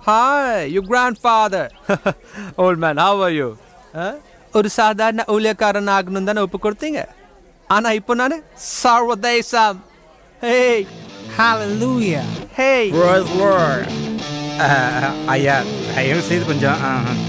Hi, your grandfather. Old man, how are you? ஒரு சாதாரண ஊழியக்காரன் ஆகணும் தானே ஒப்பு கொடுத்தீங்க. ஆனா இப்போ நானு சர்வதேசம். Hey, Hallelujah. hey. Praise Lord. ஐயா தயவு செய்து கொஞ்சம்